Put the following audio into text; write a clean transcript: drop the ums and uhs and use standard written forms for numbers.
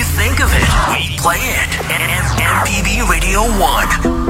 you think of it. We play it. MPB Radio 1.